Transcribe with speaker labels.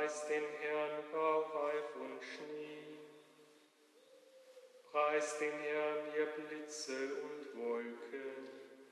Speaker 1: Preist den Herrn, Baureif und Schnee. Preist den Herrn, ihr Blitze und Wolken.